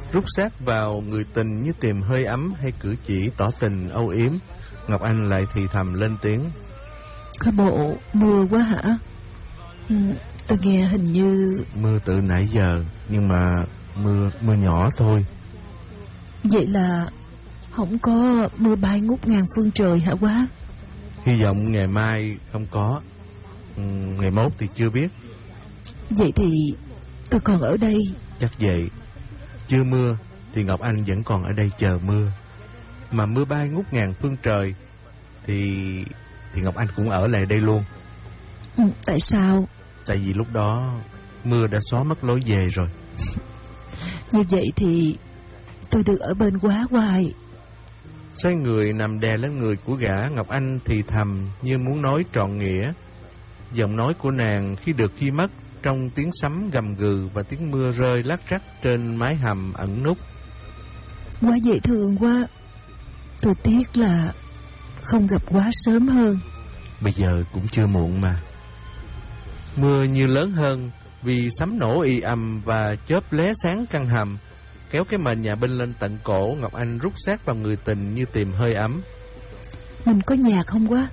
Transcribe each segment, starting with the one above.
Rút sát vào người tình như tìm hơi ấm hay cử chỉ tỏ tình âu yếm, Ngọc Anh lại thì thầm lên tiếng. Có bộ mưa quá hả? Tôi nghe hình như... Mưa từ nãy giờ, nhưng mà mưa nhỏ thôi. Vậy là không có mưa bay ngút ngàn phương trời hả quá? Hy vọng ngày mai không có, ngày mốt thì chưa biết. Vậy thì tôi còn ở đây. Chắc vậy. Chưa mưa thì Ngọc Anh vẫn còn ở đây chờ mưa. Mà mưa bay ngút ngàn phương trời thì Ngọc Anh cũng ở lại đây luôn. Tại sao? Tại vì lúc đó mưa đã xóa mất lối về rồi. Như vậy thì tôi được ở bên quá hoài. Xoay người nằm đè lên người của gã, Ngọc Anh thì thầm như muốn nói trọn nghĩa. Giọng nói của nàng khi được khi mất, trong tiếng sấm gầm gừ và tiếng mưa rơi lác rắc trên mái hầm ẩn núp. Quá dễ thương quá. Tôi tiếc là không gặp quá sớm hơn. Bây giờ cũng chưa muộn mà. Mưa như lớn hơn vì sấm nổ ì ầm và chớp lóe sáng căn hầm. Kéo cái mền nhà binh lên tận cổ, Ngọc Anh rút sát vào người tình như tìm hơi ấm. Mình có nhạc không quá?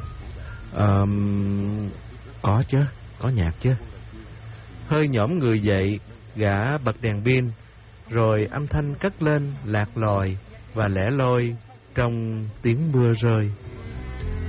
Có chứ, có nhạc chứ. Hơi nhõm người dậy, gã bật đèn pin, rồi âm thanh cất lên lạc lòi và lẻ loi trong tiếng mưa rơi.